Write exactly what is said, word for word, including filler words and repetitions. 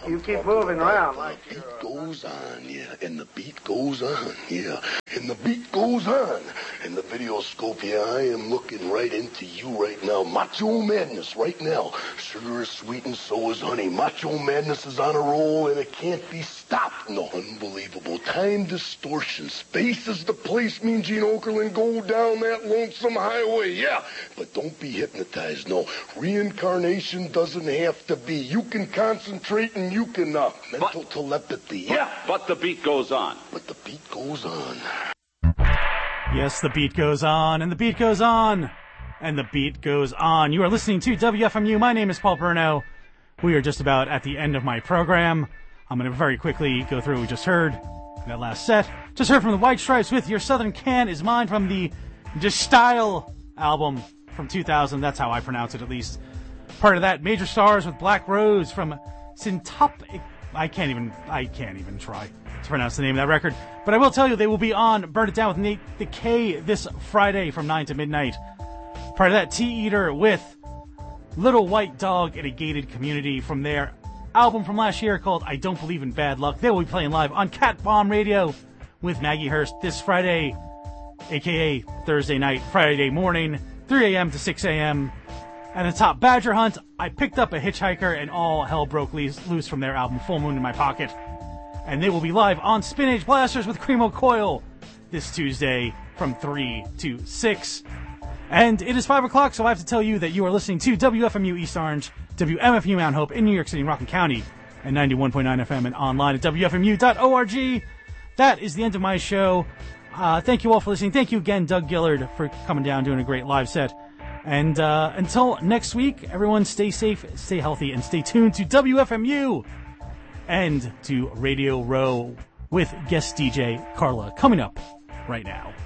You keep moving around like the beat goes on, yeah, and the beat goes on, yeah, and the beat goes on. And the video scope, yeah, I am looking right into you right now. Macho Madness right now. Sugar is sweet and so is honey. Macho Madness is on a roll and it can't be stopped. No, unbelievable. Time distortion. Space is the place, Mean Gene Okerlund. Go down that lonesome highway, yeah. But don't be hypnotized, no. Reincarnation doesn't have to be. You can concentrate and you can, uh, mental but, telepathy, yeah. But, but the beat goes on. But the beat goes on. Yes, the beat goes on, and the beat goes on, and the beat goes on. You are listening to W F M U. My name is Paul Bruno. We are just about at the end of my program. I'm going to very quickly go through what we just heard in that last set. Just heard from the White Stripes with Your Southern Can Is Mine from the De Style album from two thousand. That's how I pronounce it, at least. Part of that, Major Stars with Black Rose from Syntop... I can't even, I can't even try to pronounce the name of that record. But I will tell you, they will be on Burn It Down with Nate the K this Friday from nine to midnight. Part of that, Tea-Eater with Little White Dog in a Gated Community from their album from last year called I Don't Believe in Bad Luck. They will be playing live on Cat Bomb Radio with Maggie Hurst this Friday, a k a. Thursday night, Friday morning, three a.m. to six a.m. And the top, Badger Hunt. I picked up a hitchhiker and all hell broke loose from their album Full Moon in My Pocket. And they will be live on Spinach Blasters with Cremo Coil this Tuesday from three to six. And it is five o'clock, so I have to tell you that you are listening to W F M U East Orange, W M F U Mount Hope in New York City and Rockland County, and ninety-one point nine F M and online at W F M U dot org. That is the end of my show. Uh, thank you all for listening. Thank you again, Doug Gillard, for coming down, doing a great live set. And uh, until next week, everyone stay safe, stay healthy, and stay tuned to W F M U and to Radio Row with guest D J Carla coming up right now.